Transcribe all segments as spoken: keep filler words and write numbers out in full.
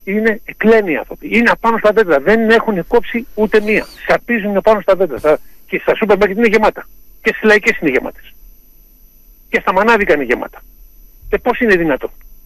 είναι, κλαίνοι οι άνθρωποι. Είναι απάνω στα δέντρα. Δεν έχουν κόψει ούτε μία. Σαπίζουν απάνω στα δέντρα. Στα, και στα σούπερ μάρκετ είναι γεμάτα. Και στις λαϊκές είναι γεμάτες. Και στα μανάδικα είναι γεμάτα. Και πώς είναι δυνατόν?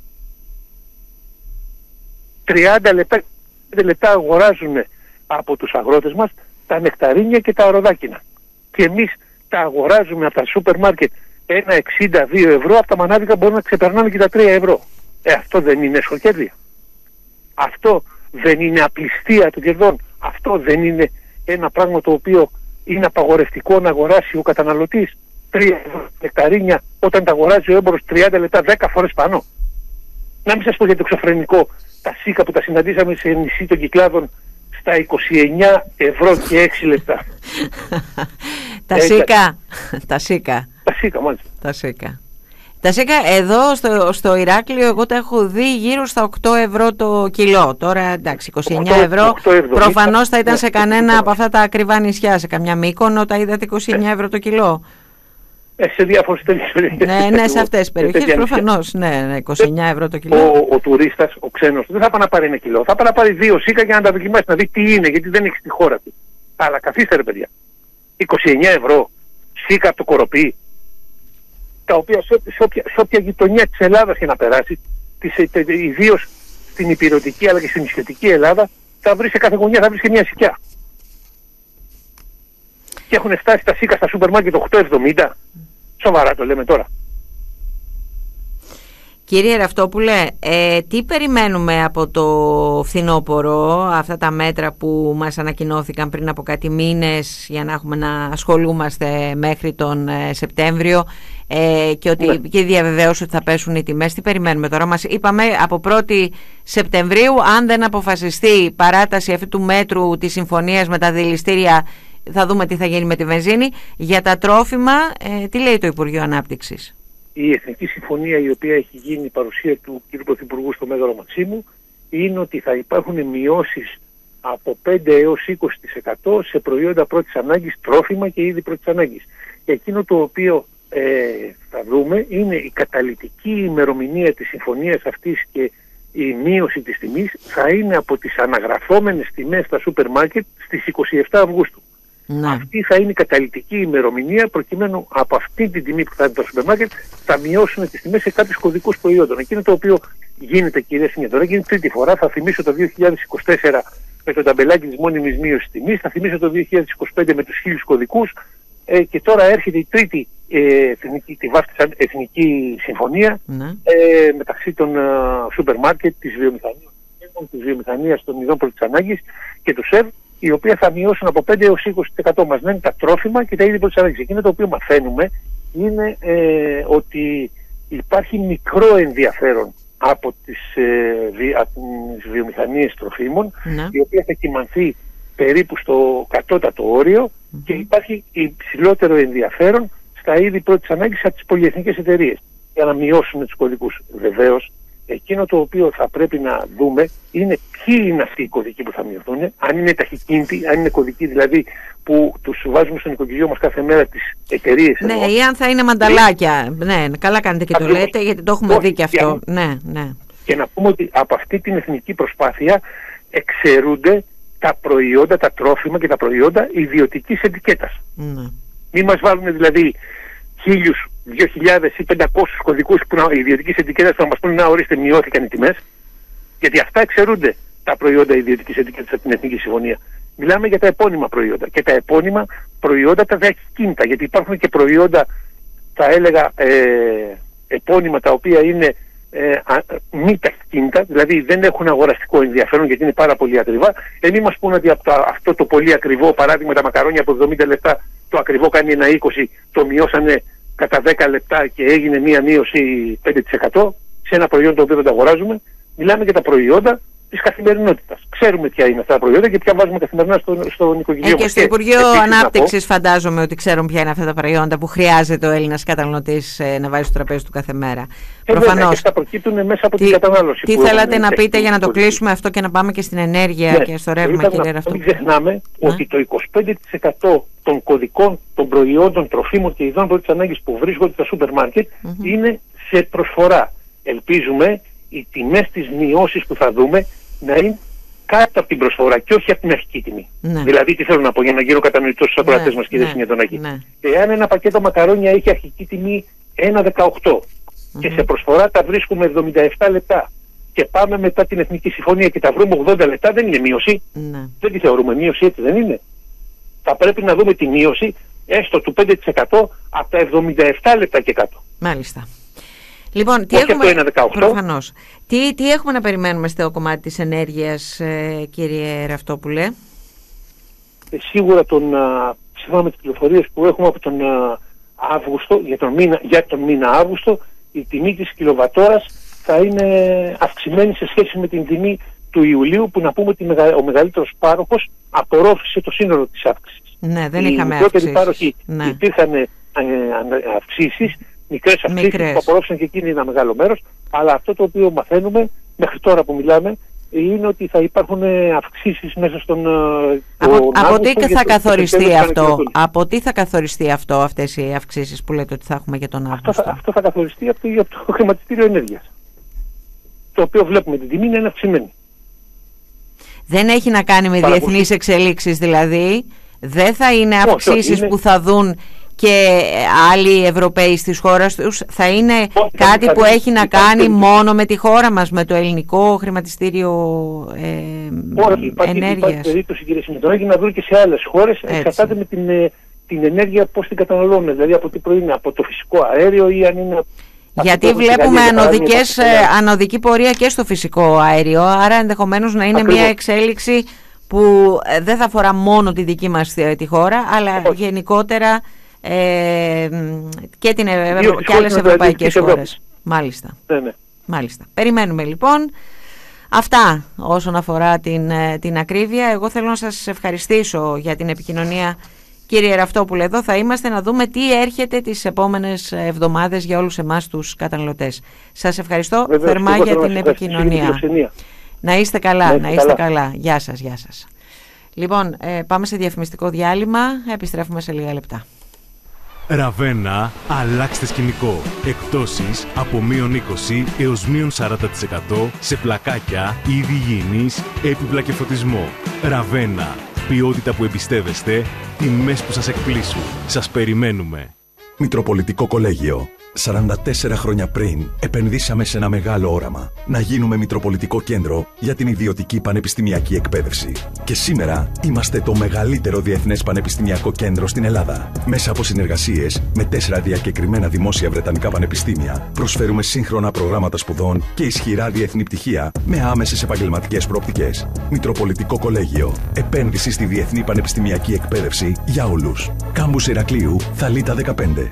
τριάντα λεπτά, πέντε λεπτά αγοράζουν από τους αγρότες μας τα νεκταρίνια και τα αεροδάκινα. Και εμείς τα αγοράζουμε από τα σούπερ μάρκετ ένα εξήντα δύο ευρώ, από τα μανάδικα μπορούν να ξεπερνάνε και τα τρία ευρώ. Ε, αυτό δεν είναι εσχοκέρδεια? Αυτό δεν είναι απληστία των κερδών? Αυτό δεν είναι ένα πράγμα το οποίο είναι απαγορευτικό να αγοράσει ο καταναλωτής τρία ευρώ νεκταρίνια όταν τα αγοράζει ο έμπορος τριάντα λεπτά δέκα φορές πάνω? Να μην σας πω για το εξωφρενικό, τα σίκα που τα συναντήσαμε σε νησί των Κυκλάδων στα είκοσι εννιά ευρώ και έξι λεπτά. Τα σίκα. Τα σίκα. Τα σίκα, μάλιστα. Τα σίκα. Τα σίκα εδώ στο, στο Ηράκλειο εγώ τα έχω δει γύρω στα οκτώ ευρώ το κιλό. Τώρα εντάξει, είκοσι εννιά ευρώ. Προφανώς θα ήταν σε κανένα από αυτά τα ακριβά νησιά. Σε καμιά Μύκονο τα είδατε είκοσι εννιά ευρώ το κιλό. Ε, σε διάφορες τέτοιες περιοχές. Ναι, ναι, σε αυτές τις περιοχές προφανώς. Ναι, ναι, είκοσι εννιά ευρώ το κιλό. Ο, ο τουρίστας, ο ξένος, δεν θα πάει να πάρει ένα κιλό. Θα πάει να πάρει δύο σίκα για να τα δοκιμάσει, να δει τι είναι, γιατί δεν έχει στη χώρα του. Αλλά καθίστε ρε παιδιά. είκοσι εννιά ευρώ σίκα από το Κοροπή, τα οποία σε, σε, όποια, σε όποια γειτονιά της Ελλάδας και να περάσει, ιδίως στην υπηρετική αλλά και στην νησιωτική Ελλάδα, θα βρει σε κάθε γωνιά, θα βρει και μια σικιά. Και έχουν φτάσει τα σίκα στα σούπερ μάρκετ οκτώ εβδομήντα. Σοβαρά το λέμε τώρα? Κύριε Ραυτόπουλε, ε, τι περιμένουμε από το φθινόπωρο, αυτά τα μέτρα που μας ανακοινώθηκαν πριν από κάτι μήνες για να έχουμε να ασχολούμαστε μέχρι τον ε, Σεπτέμβριο ε, και, ότι, ναι. και διαβεβαίωση ότι θα πέσουν οι τιμές? Τι περιμένουμε τώρα? Μας είπαμε από πρώτη Σεπτεμβρίου, αν δεν αποφασιστεί η παράταση αυτού του μέτρου της συμφωνίας με τα δηληστήρια, θα δούμε τι θα γίνει με τη βενζίνη. Για τα τρόφιμα, ε, τι λέει το Υπουργείο Ανάπτυξης? Η Εθνική Συμφωνία, η οποία έχει γίνει παρουσία του κ. Πρωθυπουργού στο Μέγαρο Μαξίμου, είναι ότι θα υπάρχουν μειώσεις από πέντε έως είκοσι τοις εκατό σε προϊόντα πρώτης ανάγκης, τρόφιμα και είδη πρώτης ανάγκης. Εκείνο το οποίο ε, θα δούμε είναι η καταλυτική ημερομηνία της συμφωνίας αυτής και η μείωση της τιμής θα είναι από τις αναγραφόμενες τιμές στα σούπερ μάρκετ στις είκοσι επτά Αυγούστου. Ναι. Αυτή θα είναι η καταλυτική ημερομηνία, προκειμένου από αυτή την τιμή που θα είναι το σούπερ μάρκετ θα μειώσουν τις τιμές σε κάποιους κωδικούς προϊόντων. Εκείνο το οποίο γίνεται, κυρία Συνεδράκη, είναι τρίτη φορά. Θα θυμίσω το δύο χιλιάδες είκοσι τέσσερα με το ταμπελάκι της μόνιμης μείωσης τιμής, θα θυμίσω το δύο χιλιάδες είκοσι πέντε με τους χίλιους κωδικούς ε, και τώρα έρχεται η τρίτη ε, εθνική, τη βάφτισαν εθνική συμφωνία ναι. ε, μεταξύ των σούπερ μάρκετ, της βιομηχανίας, της βιομηχανίας των ειδών πρώτης ανάγκης και του ΣΕΒ, οι οποία θα μειώσουν από πέντε έως είκοσι τοις εκατό. Μας λένε τα τρόφιμα και τα είδη πρώτης ανάγκης. Εκείνο το οποίο μαθαίνουμε είναι ε, ότι υπάρχει μικρό ενδιαφέρον από τις, ε, βι, από τις βιομηχανίες τροφίμων, ναι. η οποία θα κυμανθεί περίπου στο κατώτατο όριο mm-hmm. και υπάρχει υψηλότερο ενδιαφέρον στα είδη πρώτης ανάγκης από τις πολυεθνικές εταιρείες για να μειώσουν τους κωδικούς. Βεβαίως, εκείνο το οποίο θα πρέπει να δούμε είναι ποιοι είναι αυτοί οι κωδικοί που θα μειωθούν, αν είναι ταχυκίνητοι, αν είναι κωδικοί δηλαδή που τους βάζουμε στο νοικοκυριό μας κάθε μέρα τις εταιρείες. Ναι, ενώ. Ή αν θα είναι μανταλάκια. Ναι, καλά κάνετε και το Ακριβώς. λέτε, γιατί το έχουμε Όχι, δει και αυτό. Και, ναι, ναι. και να πούμε ότι από αυτή την εθνική προσπάθεια εξαιρούνται τα προϊόντα, τα τρόφιμα και τα προϊόντα ιδιωτικής ετικέτας. Ναι. Μην μας βάλουν δηλαδή χίλιους, δύο χιλιάδες ή πεντακόσιους κωδικούς που είναι ιδιωτικής ετικέτας που να μας πούνε να ορίστε μειώθηκαν οι τιμές, γιατί αυτά εξαιρούνται τα προϊόντα ιδιωτικής ετικέτας από την Εθνική Συμφωνία. Μιλάμε για τα επώνυμα προϊόντα και τα επώνυμα προϊόντα τα διακίνητα, γιατί υπάρχουν και προϊόντα, θα έλεγα, ε, επώνυμα τα οποία είναι ε, α, μη ταχυκίνητα, δηλαδή δεν έχουν αγοραστικό ενδιαφέρον γιατί είναι πάρα πολύ ακριβά. Εμείς μας πούνε ότι από το, αυτό το πολύ ακριβό, παράδειγμα τα μακαρόνια από εβδομήντα λεπτά, το ακριβό κάνει ένα είκοσι, το μειώσανε κατά δέκα λεπτά και έγινε μία μείωση πέντε τοις εκατό σε ένα προϊόν το οποίο δεν το αγοράζουμε. Μιλάμε για τα προϊόντα της καθημερινότητας. Ξέρουμε ποια είναι αυτά τα προϊόντα και ποια βάζουμε καθημερινά στο, στο νοικοκυριό. Ε, και στο Υπουργείο Ανάπτυξης φαντάζομαι ότι ξέρουν ποια είναι αυτά τα προϊόντα που χρειάζεται ο Έλληνας καταναλωτής ε, να βάζει στο τραπέζι του κάθε μέρα. Ε, Προφανώς. Και αυτά προκύπτουν μέσα από τι, την κατανάλωση. Τι θέλατε να πείτε για να το κλείσουμε αυτό και να πάμε και στην ενέργεια ναι, και στο ρεύμα, κύριε Ραυτόπουλε? Μην ξεχνάμε ναι. ότι το είκοσι πέντε τοις εκατό των κωδικών των προϊόντων τροφίμων και ειδών πρώτης ανάγκης που βρίσκονται στα σούπερ μάρκετ mm-hmm. είναι σε προσφορά. Ελπίζουμε οι τιμές της μειώσης που θα δούμε να είναι κάτω από την προσφορά και όχι από την αρχική τιμή. Ναι. Δηλαδή, τι θέλω να πω για να γίνω κατανοητός στους ακροατές ναι, μας, κύριε ναι, Συνετονάκη. ναι. Εάν ένα πακέτο μακαρόνια έχει αρχική τιμή ένα δεκαοκτώ mm-hmm. και σε προσφορά τα βρίσκουμε εβδομήντα επτά λεπτά και πάμε μετά την Εθνική Συμφωνία και τα βρούμε ογδόντα λεπτά, δεν είναι μείωση. Ναι. Δεν τη θεωρούμε μείωση, έτσι δεν είναι? Θα πρέπει να δούμε τη μείωση έστω του πέντε τοις εκατό από τα εβδομήντα επτά λεπτά και κάτω. Μάλιστα. Λοιπόν, τι όχι έχουμε... από το ένα δεκαοκτώ. Προφανώς. Τι, τι έχουμε να περιμένουμε στο κομμάτι της ενέργειας, ε, κύριε Ραυτόπουλε? Ε, σίγουρα τον, σύμφωνα με τις πληροφορίες που έχουμε από τον α, Αύγουστο, για τον, μήνα, για τον μήνα Αύγουστο, η τιμή της κιλοβατόρας θα είναι αυξημένη σε σχέση με την τιμή του Ιουλίου, που να πούμε ότι ο μεγαλύτερος πάροχος απορρόφησε το σύνολο της αύξησης. Ναι, δεν οι είχαμε μικρότεροι αύξησης. πάροχοι Ναι. υπήρχαν ε, αυξήσεις, μικρές αυξήσεις Μικρές. που απορρόφησαν και εκείνοι ένα μεγάλο μέρος, αλλά αυτό το οποίο μαθαίνουμε μέχρι τώρα που μιλάμε είναι ότι θα υπάρχουν αυξήσεις μέσα στον Από, από τι θα καθοριστεί αυτό, από τι θα καθοριστεί αυτό, αυτές οι αυξήσεις που λέτε ότι θα έχουμε για τον Αύγουστο? Αυτό θα, αυτό θα καθοριστεί από το, από το χρηματιστήριο ενέργειας, το οποίο βλέπουμε την τιμή να είναι αυξημένη. Δεν έχει να κάνει με Παρακολουθεί. διεθνείς εξελίξεις δηλαδή? Δεν θα είναι αυξήσεις είναι... που θα δουν και άλλοι Ευρωπαίοι στις χώρες τους? Θα είναι Όχι, κάτι θα που δει, έχει να κάνει περίπτωση. μόνο με τη χώρα μας, με το ελληνικό χρηματιστήριο ε, Όχι, υπάρχει, ενέργειας? Υπάρχει περίπτωση, κύριε Συμμετράκη, να βρουν και σε άλλες χώρες. Εξαρτάται με την, την ενέργεια πώς την καταναλώνουν. Δηλαδή από τι προήλυνε, από το φυσικό αέριο ή αν είναι... Γιατί βλέπουμε ανωδικές, ανωδική πορεία και στο φυσικό αέριο, άρα ενδεχομένως να είναι Ακριβώς. μια εξέλιξη που δεν θα αφορά μόνο τη δική μας τη χώρα, αλλά Όχι. γενικότερα ε, και, την, και άλλες ευρωπαϊκές χώρες. Μάλιστα. Ναι, ναι. Μάλιστα. Περιμένουμε λοιπόν. Αυτά όσον αφορά την, την ακρίβεια. Εγώ θέλω να σας ευχαριστήσω για την επικοινωνία, κύριε Ραυτόπουλε. Εδώ θα είμαστε να δούμε τι έρχεται τις επόμενες εβδομάδες για όλους εμάς τους καταναλωτές. Σας ευχαριστώ Βεβαίως, θερμά για την επικοινωνία. Να είστε καλά, να, να είστε καλά. καλά. Γεια σας, γεια σας. Λοιπόν, ε, πάμε σε διαφημιστικό διάλειμμα. Επιστρέφουμε σε λίγα λεπτά. Ραβένα, αλλάξτε σκηνικό. Εκπτώσεις από μείον είκοσι έως μείον σαράντα τοις εκατό σε πλακάκια, είδη υγιεινής, έπιπλα και φωτισμό. Ραβένα, ποιότητα που εμπιστεύεστε, τιμές που σας εκπλήσουν. Σας περιμένουμε. Μητροπολιτικό Κολέγιο. σαράντα τέσσερα χρόνια πριν επενδύσαμε σε ένα μεγάλο όραμα. Να γίνουμε Μητροπολιτικό Κέντρο για την ιδιωτική πανεπιστημιακή εκπαίδευση. Και σήμερα είμαστε το μεγαλύτερο διεθνές πανεπιστημιακό κέντρο στην Ελλάδα. Μέσα από συνεργασίες με τέσσερα διακεκριμένα δημόσια βρετανικά πανεπιστήμια, προσφέρουμε σύγχρονα προγράμματα σπουδών και ισχυρά διεθνή πτυχία με άμεσες επαγγελματικές προοπτικές. Μητροπολιτικό Κολέγιο. Επένδυση στη διεθνή πανεπιστημιακή εκπαίδευση για όλους. Κάμπους Ηρακλείου, Θαλίτα δεκαπέντε.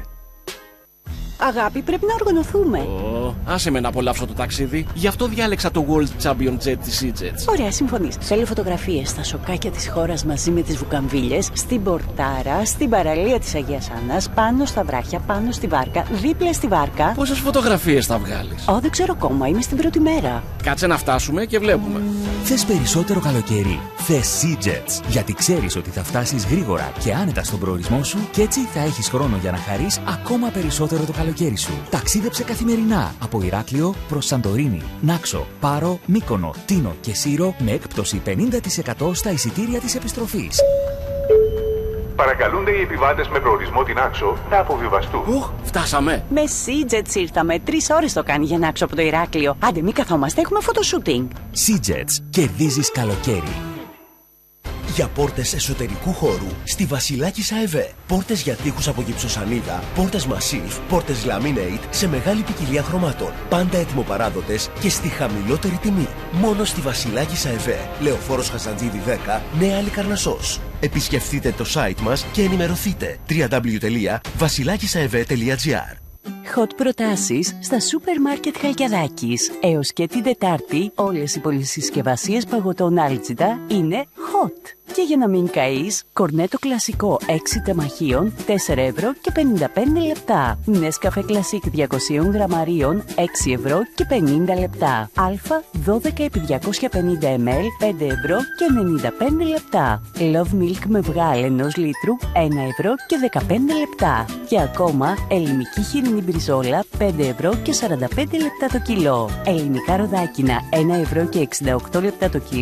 Αγάπη, πρέπει να οργανωθούμε. Oh, άσε με να απολαύσω το ταξίδι. Γι' αυτό διάλεξα το World Champion Jet της EasyJet. Ωραία, συμφωνείς. Θέλω φωτογραφίες στα σοκάκια της χώρας μαζί με τις βουκαμβίλες, στην Πορτάρα, στην παραλία της Αγίας Άννας, πάνω στα βράχια, πάνω στη βάρκα, δίπλα στη βάρκα. Πόσες φωτογραφίες θα βγάλεις? Ω, δεν ξέρω ακόμα, είμαι στην πρώτη μέρα. Κάτσε να φτάσουμε και βλέπουμε. Θες περισσότερο καλοκαίρι? Θες EasyJet. Γιατί ξέρεις ότι θα φτάσεις γρήγορα και άνετα στον προορισμό σου και έτσι θα έχεις χρόνο για να χαρείς ακόμα περισσότερο το καλοκαίρι σου. Ταξίδεψε καθημερινά από Ηράκλειο προς Σαντορίνη, Νάξο, Πάρο, Μύκονο, Τίνο και Σύρο με έκπτωση πενήντα τοις εκατό στα εισιτήρια της επιστροφής. Παρακαλούνται οι επιβάτες με προορισμό την Άξο να αποβιβαστούν. Ουχ, φτάσαμε. Με EasyJet ήρθαμε. Τρεις ώρες το κάνει για να Άξο από το Ηράκλειο. Άντε, μη καθόμαστε, έχουμε φωτοσούτινγκ. EasyJet. Κερδίζεις καλοκαίρι. Για πόρτες εσωτερικού χώρου στη Βασιλάκης ΑΕΒ. Πόρτες για τοίχους από γυψοσανίδα, πόρτες Massif, πόρτες Laminate σε μεγάλη ποικιλία χρωμάτων. Πάντα έτοιμοπαράδοτες και στη χαμηλότερη τιμή. Μόνο στη Βασιλάκης ΑΕΒ. Λεωφόρος Χασαντζίδη δέκα, Νέα Αλικαρνασσός. Επισκεφτείτε το site μας και ενημερωθείτε. double-u double-u double-u τελεία βασιλάκισαεβ τελεία gr. Hot προτάσεις στα σούπερ μάρκετ Χαλκιδάκης. Έως και την Τετάρτη όλες οι πολυσυσκευασίες παγωτών Άλτζιτα είναι hot. Και για να μην καείς, κορνέτο κλασικό έξι τεμαχίων, τέσσερα ευρώ και πενήντα πέντε λεπτά. Νέσκαφε κλασικ διακόσια γραμμαρίων, έξι ευρώ και πενήντα λεπτά. Αλφα δώδεκα επί διακόσια πενήντα μιλιλίτρ, πέντε ευρώ και ενενήντα πέντε λεπτά. Love Milk με βγάλ ενός λίτρου, ένα ευρώ και δεκαπέντε λεπτά. Και ακόμα ελληνική χοιρινή μπριζόλα, πέντε ευρώ και σαράντα πέντε λεπτά το κιλό. Ελληνικά ροδάκινα, ένα ευρώ και εξήντα οκτώ λεπτά το κιλό.